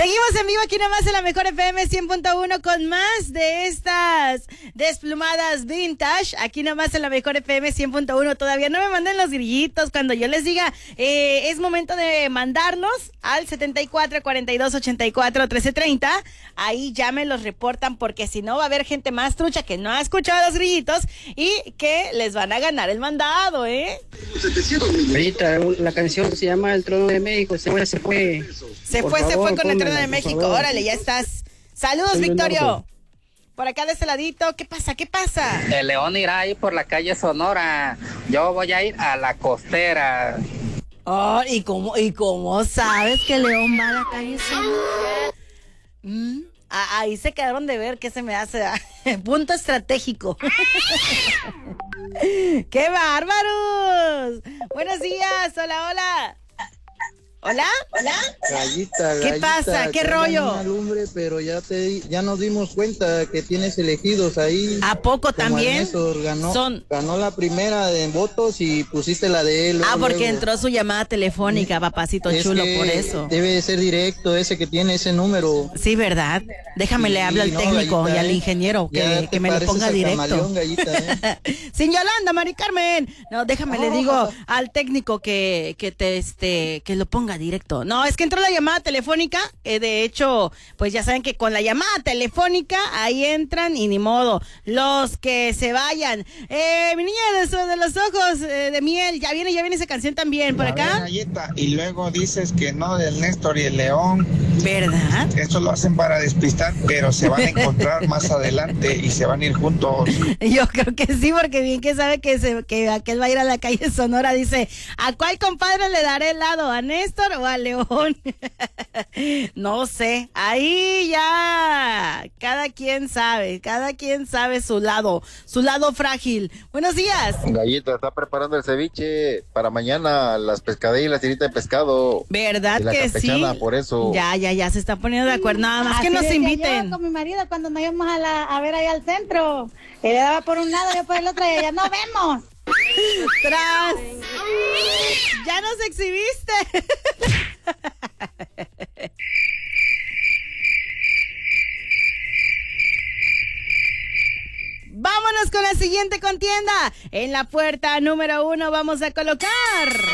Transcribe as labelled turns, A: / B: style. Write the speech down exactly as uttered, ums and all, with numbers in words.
A: Seguimos en vivo aquí nomás en la Mejor F M cien punto uno con más de estas desplumadas vintage. Aquí nomás en la Mejor F M cien punto uno. Todavía no me manden los grillitos. Cuando yo les diga, eh, es momento de mandarnos al setenta y cuatro, cuarenta y dos, ochenta y cuatro, trece treinta. Ahí ya me los reportan, porque si no va a haber gente más trucha que no ha escuchado los grillitos y que les van a ganar el mandado, ¿eh?
B: Ahorita la canción se llama El Trono de México. Se fue, se fue.
A: Se
B: Por
A: fue,
B: favor,
A: se fue con el Trono
B: pónmela,
A: de
B: por
A: México.
B: favor.
A: Órale, ya estás. Saludos,
B: Soy
A: Victorio.
B: Leonardo.
A: Por acá de ese ladito. ¿Qué pasa? ¿Qué pasa?
C: El León irá ahí por la calle Sonora. Yo voy a ir a la costera.
A: Oh, ¿y cómo, y cómo sabes que León va a la calle Sonora? Mm, a- ahí se quedaron de ver qué se me hace. Punto estratégico. ¡Qué bárbaros! Buenos días. Hola, hola. ¿Hola? ¿Hola?
D: Gallita,
A: ¿Qué
D: gallita,
A: pasa? ¿Qué
D: te
A: rollo?
D: andan una lumbre, pero ya te ya nos dimos cuenta que tienes elegidos ahí.
A: ¿A poco
D: como
A: también?
D: Ernesto ganó,
A: Son-
D: ganó la primera de votos y pusiste la de él.
A: Ah,
D: luego,
A: porque
D: luego.
A: entró su llamada telefónica, papacito
D: Es
A: chulo,
D: que
A: por eso.
D: Debe de ser directo ese que tiene ese número.
A: Sí, ¿verdad? Déjame
D: Sí,
A: le hablo al
D: no,
A: técnico
D: gallita,
A: y al
D: ¿eh?
A: ingeniero que,
D: Ya te
A: que me lo
D: pareces
A: ponga
D: al
A: directo.
D: camaleón, gallita, ¿eh?
A: Sin Yolanda, Mari Carmen. No, déjame le
D: Oh.
A: digo al técnico que, que te este que lo ponga directo. No, es que entró la llamada telefónica, eh, de hecho, pues ya saben que con la llamada telefónica ahí entran y ni modo. Los que se vayan. Eh, mi niña de, su- de los ojos eh, de miel, ya viene, ya viene esa canción también por
E: A ver,
A: acá.
E: Galleta, y luego dices que no del Néstor y el León.
A: ¿Verdad?
E: Esto lo hacen para despistar, pero se van a encontrar más adelante y se van a ir juntos.
A: Yo creo que sí, porque bien que sabe que, se, que aquel va a ir a la calle Sonora. Dice, ¿a cuál compadre le daré helado? ¿A Néstor o a León? No sé, ahí ya cada quien sabe, cada quien sabe su lado, su lado frágil. Buenos días.
F: Gallita, está preparando el ceviche para mañana, las pescadillas y la tirita de pescado.
A: ¿Verdad
F: Y la
A: que sí?
F: campechana, por eso.
A: Ya, ya, ya se está poniendo de acuerdo. Nada más que
G: Así
A: nos
G: decía
A: inviten.
G: Yo con mi marido cuando nos íbamos a, la, a ver ahí al centro. Él le daba por un lado, yo por el otro y allá nos vemos.
A: Tras. Ya nos exhibiste. Vámonos con la siguiente contienda. En la puerta número uno vamos a colocar